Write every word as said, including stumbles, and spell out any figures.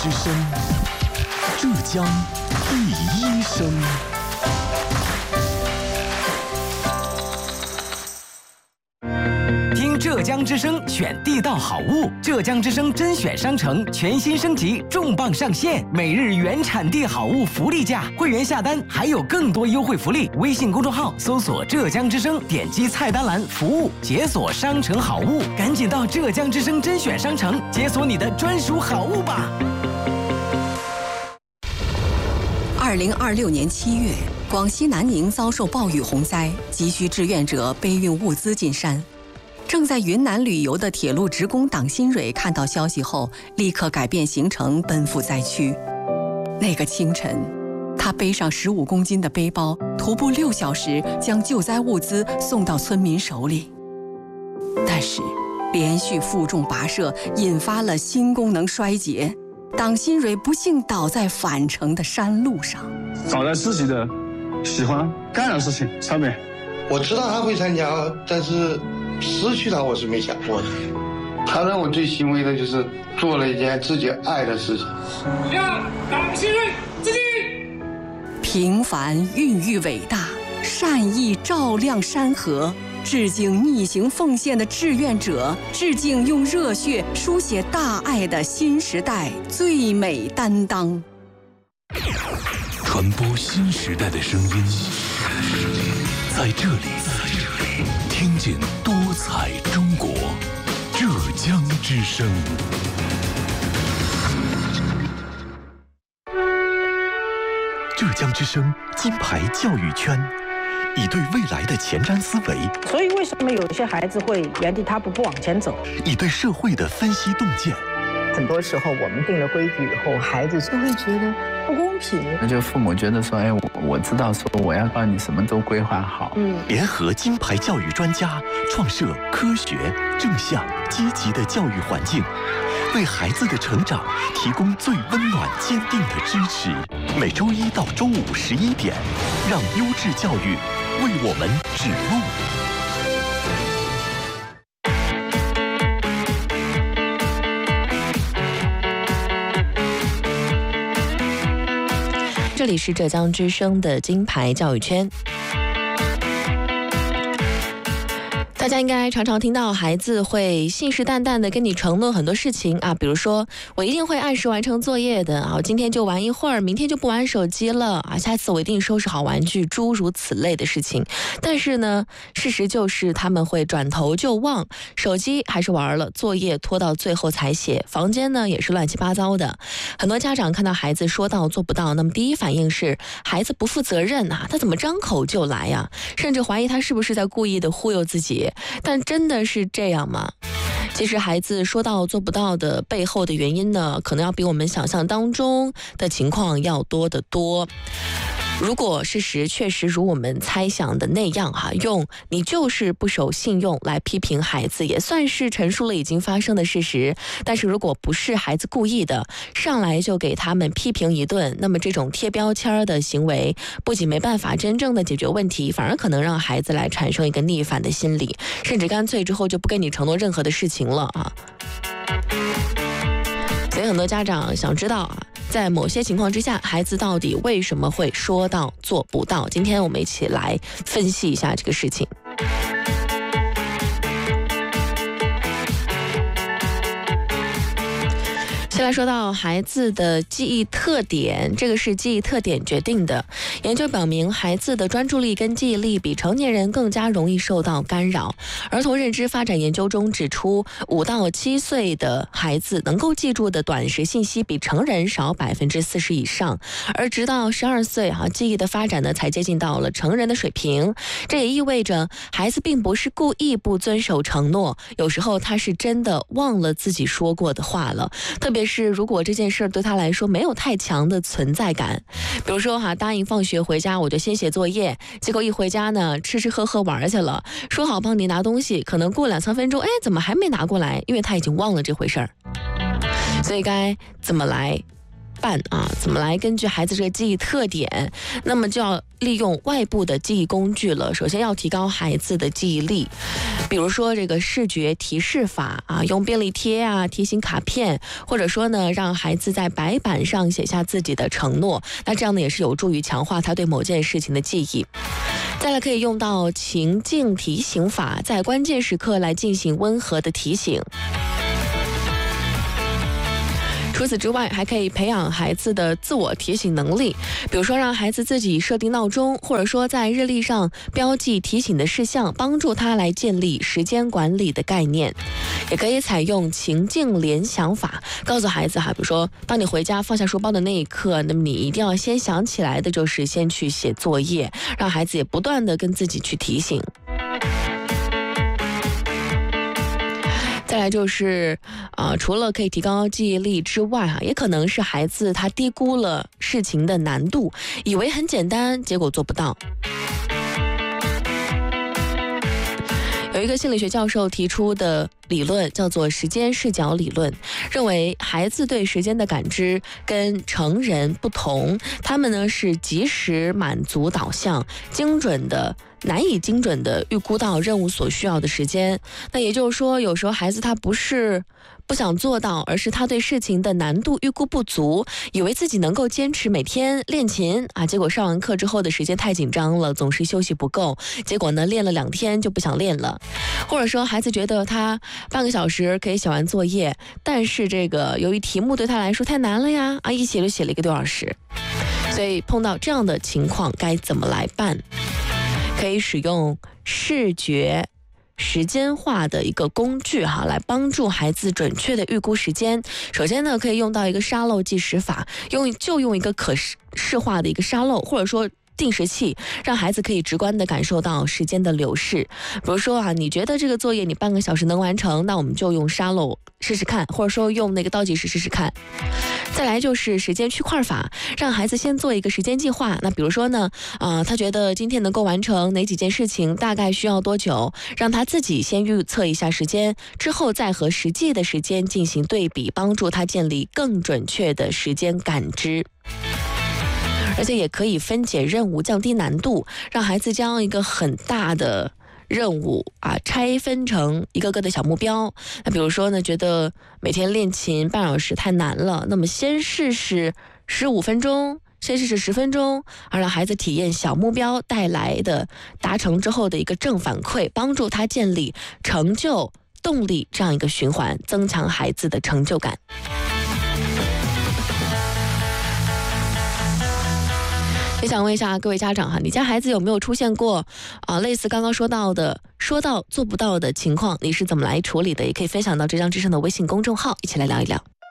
之声，浙江第一声。 听浙江之声选地道好物，浙江之声甄选商城全新升级，重磅上线，每日原产地好物福利价，会员下单还有更多优惠福利。微信公众号搜索浙江之声，点击菜单栏服务，解锁商城好物，赶紧到浙江之声甄选商城解锁你的专属好物吧。 二零二六年七月，广西南宁遭受暴雨洪灾，急需志愿者背运物资进山。正在云南旅游的铁路职工党新蕊看到消息后，立刻改变行程奔赴灾区。那个清晨，他背上十五公斤的背包，徒步六小时将救灾物资送到村民手里。但是，连续负重跋涉引发了心功能衰竭，党新蕊不幸倒在返程的山路上。 找到自己的喜欢干的事情上面。 我知道他会参加，但是失去他我是没想过的。他让我最欣慰的就是做了一件自己爱的事情。 让党新蕊自己。 平凡孕育伟大，善意照亮山河。致敬逆行奉献的志愿者，致敬用热血书写大爱的新时代最美担当。 传播新时代的声音，在这里听见多彩中国，浙江之声。浙江之声金牌教育圈，以对未来的前瞻思维， 所以为什么有些孩子会原地踏步不往前走？ 以对社会的分析洞见。 很多时候我们定了规矩以后，孩子就会觉得不公平。 那就父母觉得说，哎，我我知道说我要帮你什么都规划好。 嗯，联合金牌教育专家，创设科学、正向、积极的教育环境，为孩子的成长提供最温暖、坚定的支持。每周一到周五十一点，让优质教育为我们指路。 这里是浙江之声的金牌教育圈。大家应该常常听到孩子会信誓旦旦的跟你承诺很多事情啊，比如说我一定会按时完成作业的啊，今天就玩一会儿，明天就不玩手机了啊，下次我一定收拾好玩具，诸如此类的事情。但是呢，事实就是他们会转头就忘，手机还是玩了，作业拖到最后才写，房间呢也是乱七八糟的。很多家长看到孩子说到做不到，那么第一反应是孩子不负责任啊，他怎么张口就来呀？甚至怀疑他是不是在故意的忽悠自己。但真的是这样吗？其实孩子说到做不到的背后的原因呢，可能要比我们想象当中的情况要多得多。如果事实确实如我们猜想的那样哈，用你就是不守信用来批评孩子，也算是陈述了已经发生的事实。但是如果不是孩子故意的，上来就给他们批评一顿，那么这种贴标签的行为不仅没办法真正的解决问题，反而可能让孩子来产生一个逆反的心理，甚至干脆之后就不跟你承诺任何的事情了啊。所以很多家长想知道啊，在某些情况之下，孩子到底为什么会说到做不到？今天我们一起来分析一下这个事情。先来说到孩子的记忆特点，这个是记忆特点决定的。研究表明，孩子的专注力跟记忆力比成年人更加容易受到干扰。儿童认知发展研究中指出，五到七岁的孩子能够记住的短时信息比成人少百分之四十以上，而直到十二岁哈、啊，记忆的发展呢才接近到了成人的水平。这也意味着，孩子并不是故意不遵守承诺，有时候他是真的忘了自己说过的话了，特别是如果这件事对他来说没有太强的存在感，比如说哈，答应放学回家我就先写作业，结果一回家呢吃吃喝喝玩去了，说好帮你拿东西，可能过两三分钟，哎，怎么还没拿过来？因为他已经忘了这回事儿。所以该怎么来办啊？怎么来根据孩子这个记忆特点，那么就要利用外部的记忆工具了。首先要提高孩子的记忆力，比如说这个视觉提示法啊，用便利贴啊、提醒卡片，或者说呢，让孩子在白板上写下自己的承诺，那这样呢也是有助于强化他对某件事情的记忆。再来可以用到情境提醒法，在关键时刻来进行温和的提醒。除此之外，还可以培养孩子的自我提醒能力，比如说让孩子自己设定闹钟，或者说在日历上标记提醒的事项，帮助他来建立时间管理的概念。也可以采用情境联想法，告诉孩子哈，比如说当你回家放下书包的那一刻，那么你一定要先想起来的就是先去写作业，让孩子也不断的跟自己去提醒。再来就是，呃，除了可以提高记忆力之外，哈，也可能是孩子他低估了事情的难度，以为很简单，结果做不到。有一个心理学教授提出的理论叫做时间视角理论，认为孩子对时间的感知跟成人不同，他们呢是及时满足导向，精准的难以精准的预估到任务所需要的时间。那也就是说，有时候孩子他不是不想做到，而是他对事情的难度预估不足，以为自己能够坚持每天练琴啊，结果上完课之后的时间太紧张了，总是休息不够，结果呢练了两天就不想练了。或者说孩子觉得他半个小时可以写完作业，但是这个由于题目对他来说太难了呀，啊一写就写了一个多小时。所以碰到这样的情况该怎么来办？可以使用视觉时间化的一个工具哈，来帮助孩子准确的预估时间。首先呢，可以用到一个沙漏计时法，用就用一个可视化的一个沙漏，或者说定时器，让孩子可以直观地感受到时间的流逝。比如说啊，你觉得这个作业你半个小时能完成，那我们就用沙漏试试看，或者说用那个倒计时试试看。再来就是时间区块法，让孩子先做一个时间计划。那比如说呢，呃，他觉得今天能够完成哪几件事情，大概需要多久，让他自己先预测一下时间，之后再和实际的时间进行对比，帮助他建立更准确的时间感知。而且也可以分解任务，降低难度，让孩子将一个很大的任务啊拆分成一个个的小目标。那比如说呢，觉得每天练琴半小时太难了，那么先试试十五分钟，先试试十分钟，而让孩子体验小目标带来的达成之后的一个正反馈，帮助他建立成就动力这样一个循环，增强孩子的成就感。也想问一下各位家长哈，你家孩子有没有出现过啊、呃、类似刚刚说到的说到做不到的情况？你是怎么来处理的？也可以分享到浙江之声的微信公众号，一起来聊一聊。